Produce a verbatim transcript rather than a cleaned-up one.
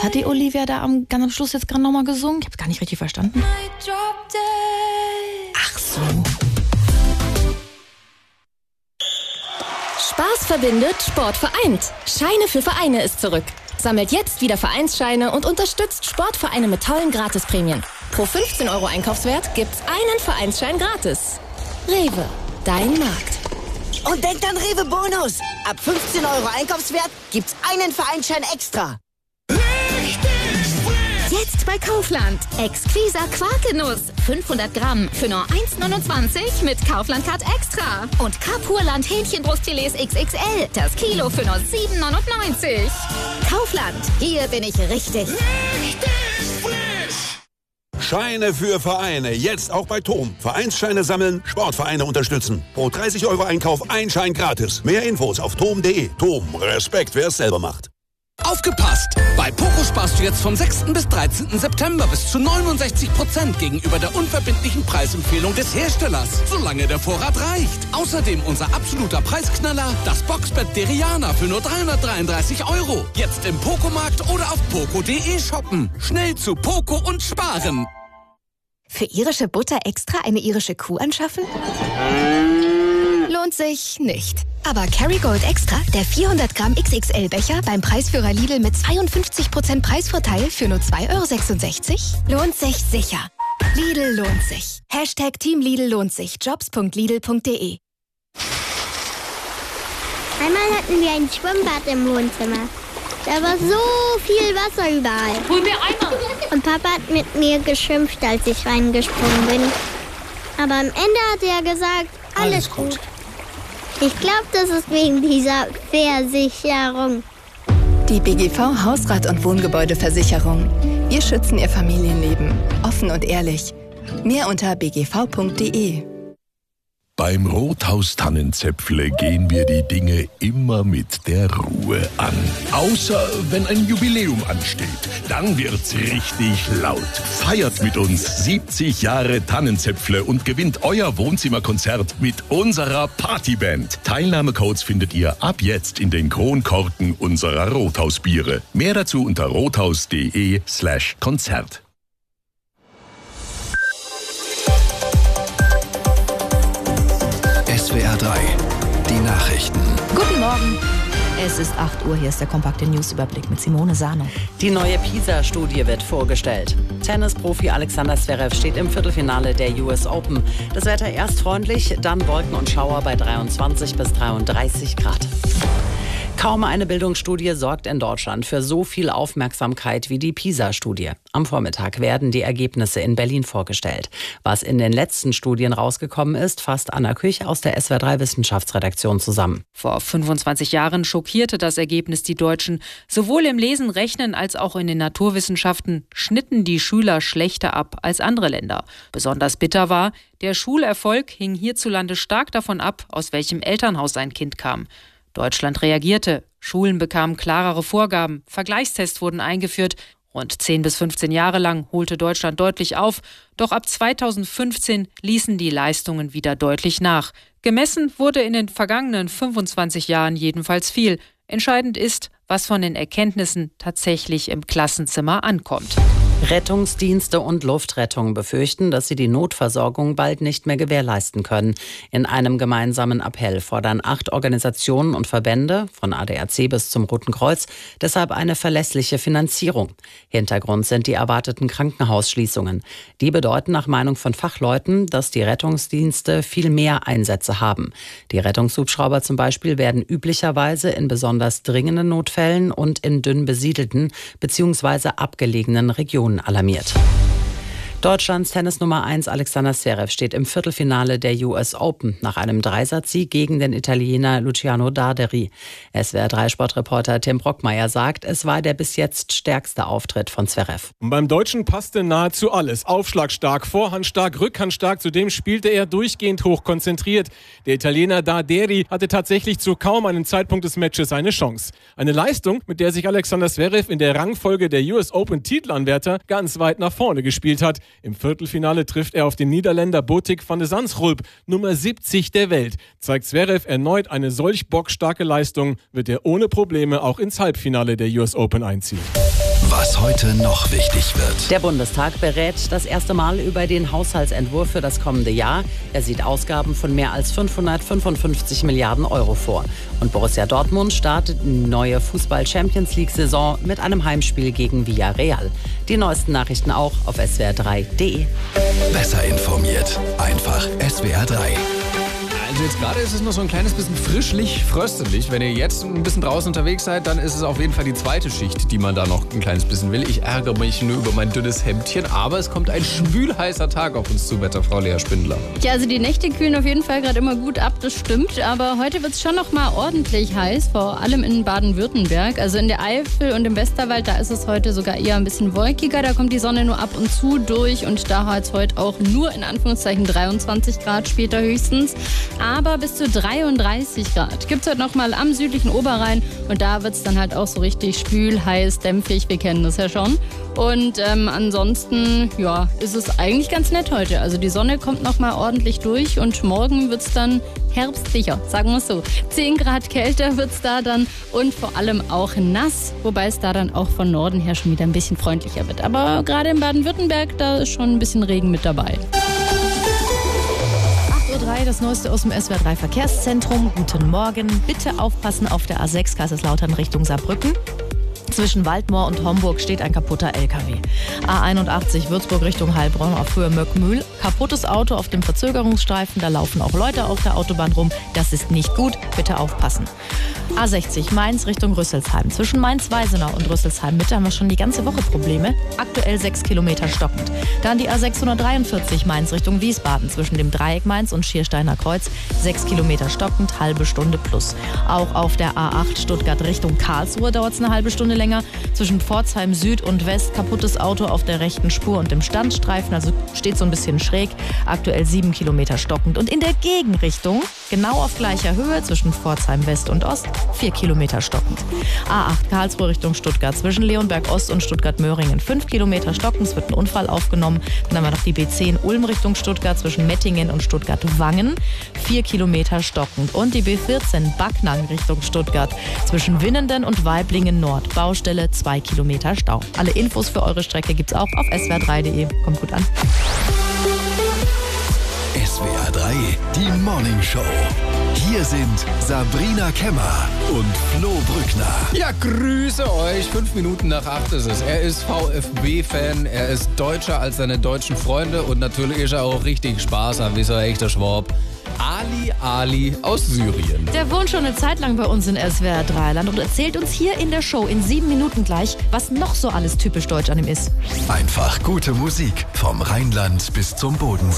hat die Olivia da am, ganz am Schluss jetzt gerade nochmal gesungen? Ich habe gar nicht richtig verstanden. Ach so. Spaß verbindet, Sport vereint. Scheine für Vereine ist zurück. Sammelt jetzt wieder Vereinsscheine und unterstützt Sportvereine mit tollen Gratisprämien. Pro fünfzehn Euro Einkaufswert gibt's einen Vereinsschein gratis. Rewe, dein Markt. Und denkt an Rewe Bonus. Ab fünfzehn Euro Einkaufswert gibt's einen Vereinsschein extra. Jetzt bei Kaufland. Exquisa Quarkenuss. fünfhundert Gramm für nur eins neunundzwanzig mit Kaufland-Card Extra. Und Kapurland Hähnchenbrustfilets X X L. Das Kilo für nur sieben neunundneunzig. Kaufland. Hier bin ich richtig. Richtig frisch. Scheine für Vereine. Jetzt auch bei TOM. Vereinsscheine sammeln, Sportvereine unterstützen. Pro dreißig Euro Einkauf ein Schein gratis. Mehr Infos auf tom punkt de. TOM. Respekt, wer es selber macht. Aufgepasst! Bei Poco sparst du jetzt vom sechsten bis dreizehnten September bis zu neunundsechzig Prozent gegenüber der unverbindlichen Preisempfehlung des Herstellers, solange der Vorrat reicht. Außerdem unser absoluter Preisknaller, das Boxbett Deriana für nur dreihundertdreiunddreißig Euro. Jetzt im Poco-Markt oder auf poco punkt de shoppen. Schnell zu Poco und sparen. Für irische Butter extra eine irische Kuh anschaffen? Lohnt sich nicht. Aber Kerrygold Extra, der vierhundert Gramm X X L-Becher beim Preisführer Lidl mit zweiundfünfzig Prozent Preisvorteil für nur zwei Euro sechsundsechzig, lohnt sich sicher. Lidl lohnt sich. Hashtag Team Lidl lohnt sich. Jobs punkt lidl punkt de. Einmal hatten wir ein Schwimmbad im Wohnzimmer. Da war so viel Wasser überall. Hol mir Eimer! Und Papa hat mit mir geschimpft, als ich reingesprungen bin. Aber am Ende hat er gesagt, alles, alles gut. gut. Ich glaube, das ist wegen dieser Versicherung. Die B G V Hausrat- und Wohngebäudeversicherung. Wir schützen Ihr Familienleben. Offen und ehrlich. Mehr unter b g v punkt de. Beim Rothaus Tannenzäpfle gehen wir die Dinge immer mit der Ruhe an. Außer wenn ein Jubiläum ansteht. Dann wird's richtig laut. Feiert mit uns siebzig Jahre Tannenzäpfle und gewinnt euer Wohnzimmerkonzert mit unserer Partyband. Teilnahmecodes findet ihr ab jetzt in den Kronkorken unserer Rothausbiere. Mehr dazu unter rothaus.de slash Konzert. S W R drei, die Nachrichten. Guten Morgen. Es ist acht Uhr, hier ist der kompakte Newsüberblick mit Simone Sano. Die neue PISA-Studie wird vorgestellt. Tennisprofi Alexander Zverev steht im Viertelfinale der U S Open. Das Wetter erst freundlich, dann Wolken und Schauer bei dreiundzwanzig bis dreiunddreißig Grad. Kaum eine Bildungsstudie sorgt in Deutschland für so viel Aufmerksamkeit wie die PISA-Studie. Am Vormittag werden die Ergebnisse in Berlin vorgestellt. Was in den letzten Studien rausgekommen ist, fasst Anna Küch aus der S W R drei Wissenschaftsredaktion zusammen. Vor fünfundzwanzig Jahren schockierte das Ergebnis die Deutschen. Sowohl im Lesen, Rechnen als auch in den Naturwissenschaften schnitten die Schüler schlechter ab als andere Länder. Besonders bitter war, der Schulerfolg hing hierzulande stark davon ab, aus welchem Elternhaus ein Kind kam. Deutschland reagierte, Schulen bekamen klarere Vorgaben, Vergleichstests wurden eingeführt. Rund zehn bis fünfzehn Jahre lang holte Deutschland deutlich auf, doch ab zweitausendfünfzehn ließen die Leistungen wieder deutlich nach. Gemessen wurde in den vergangenen fünfundzwanzig Jahren jedenfalls viel. Entscheidend ist, was von den Erkenntnissen tatsächlich im Klassenzimmer ankommt. Rettungsdienste und Luftrettung befürchten, dass sie die Notversorgung bald nicht mehr gewährleisten können. In einem gemeinsamen Appell fordern acht Organisationen und Verbände, von A D A C bis zum Roten Kreuz, deshalb eine verlässliche Finanzierung. Hintergrund sind die erwarteten Krankenhausschließungen. Die bedeuten nach Meinung von Fachleuten, dass die Rettungsdienste viel mehr Einsätze haben. Die Rettungshubschrauber zum Beispiel werden üblicherweise in besonders dringenden Notfällen und in dünn besiedelten bzw. abgelegenen Regionen alarmiert. Deutschlands Tennis Nummer eins Alexander Zverev steht im Viertelfinale der U S Open nach einem Dreisatzsieg gegen den Italiener Luciano Darderi. S W R drei Sportreporter Tim Brockmeier sagt, es war der bis jetzt stärkste Auftritt von Zverev. Beim Deutschen passte nahezu alles. Aufschlagstark, vorhandstark, rückhandstark. Zudem spielte er durchgehend hochkonzentriert. Der Italiener Darderi hatte tatsächlich zu kaum einem Zeitpunkt des Matches eine Chance. Eine Leistung, mit der sich Alexander Zverev in der Rangfolge der U S Open Titelanwärter ganz weit nach vorne gespielt hat. Im Viertelfinale trifft er auf den Niederländer Botic van de Zandschulp, Nummer siebzig der Welt. Zeigt Zverev erneut eine solch bockstarke Leistung, wird er ohne Probleme auch ins Halbfinale der U S Open einziehen. Was heute noch wichtig wird. Der Bundestag berät das erste Mal über den Haushaltsentwurf für das kommende Jahr. Er sieht Ausgaben von mehr als fünfhundertfünfundfünfzig Milliarden Euro vor. Und Borussia Dortmund startet die neue Fußball-Champions-League-Saison mit einem Heimspiel gegen Villarreal. Die neuesten Nachrichten auch auf S W R drei punkt de. Besser informiert. Einfach S W R drei. Also jetzt gerade ist es noch so ein kleines bisschen frischlich, fröstelig. Wenn ihr jetzt ein bisschen draußen unterwegs seid, dann ist es auf jeden Fall die zweite Schicht, die man da noch ein kleines bisschen will. Ich ärgere mich nur über mein dünnes Hemdchen, aber es kommt ein schwülheißer Tag auf uns zu, Wetterfrau Lea Spindler. Ja, also die Nächte kühlen auf jeden Fall gerade immer gut ab, das stimmt. Aber heute wird es schon noch mal ordentlich heiß, vor allem in Baden-Württemberg. Also in der Eifel und im Westerwald, da ist es heute sogar eher ein bisschen wolkiger. Da kommt die Sonne nur ab und zu durch und da hat es heute auch nur in Anführungszeichen dreiundzwanzig Grad, später höchstens. Aber bis zu dreiunddreißig Grad gibt es heute noch mal am südlichen Oberrhein. Und da wird es dann halt auch so richtig schwül, heiß, dämpfig. Wir kennen das ja schon. Und ähm, ansonsten, ja, ist es eigentlich ganz nett heute. Also die Sonne kommt noch mal ordentlich durch und morgen wird es dann herbstlicher, sagen wir es so. zehn Grad kälter wird es da dann und vor allem auch nass, wobei es da dann auch von Norden her schon wieder ein bisschen freundlicher wird. Aber gerade in Baden-Württemberg, da ist schon ein bisschen Regen mit dabei. Das Neueste aus dem S W R drei Verkehrszentrum. Guten Morgen. Bitte aufpassen auf der A sechs Kaiserslautern Richtung Saarbrücken. Zwischen Waldmoor und Homburg steht ein kaputter L K W. A einundachtzig Würzburg Richtung Heilbronn auf Höhe Möckmühl. Kaputtes Auto auf dem Verzögerungsstreifen. Da laufen auch Leute auf der Autobahn rum. Das ist nicht gut. Bitte aufpassen. A sechzig Mainz Richtung Rüsselsheim. Zwischen Mainz-Weisenau und Rüsselsheim-Mitte haben wir schon die ganze Woche Probleme. Aktuell sechs Kilometer stockend. Dann die A sechshundertdreiundvierzig Mainz Richtung Wiesbaden. Zwischen dem Dreieck Mainz und Schiersteiner Kreuz. sechs Kilometer stockend, halbe Stunde plus. Auch auf der A acht Stuttgart Richtung Karlsruhe dauert es eine halbe Stunde länger. Zwischen Pforzheim Süd und West kaputtes Auto auf der rechten Spur und im Standstreifen. Also steht so ein bisschen schräg. Aktuell sieben Kilometer stockend. Und in der Gegenrichtung, genau auf gleicher Höhe zwischen Pforzheim West und Ost, vier Kilometer stockend. A acht Karlsruhe Richtung Stuttgart. Zwischen Leonberg Ost und Stuttgart-Möhringen. fünf Kilometer stockend. Es wird ein Unfall aufgenommen. Dann haben wir noch die B zehn Ulm Richtung Stuttgart. Zwischen Mettingen und Stuttgart-Wangen. vier Kilometer stockend. Und die B vierzehn Backnang Richtung Stuttgart. Zwischen Winnenden und Weiblingen Nord. Baustelle, zwei Kilometer Stau. Alle Infos für eure Strecke gibt's auch auf S W R drei punkt de. Kommt gut an. S W R drei, die Morning Show. Hier sind Sabrina Kemmer und Flo Brückner. Ja, grüße euch. Fünf Minuten nach acht ist es. Er ist VfB-Fan, er ist deutscher als seine deutschen Freunde und natürlich ist er auch richtig Spaß am, wie so ein echter Schwab. Ali Ali aus Syrien. Der wohnt schon eine Zeit lang bei uns in S W R drei und erzählt uns hier in der Show in sieben Minuten gleich, was noch so alles typisch deutsch an ihm ist. Einfach gute Musik vom Rheinland bis zum Bodensee.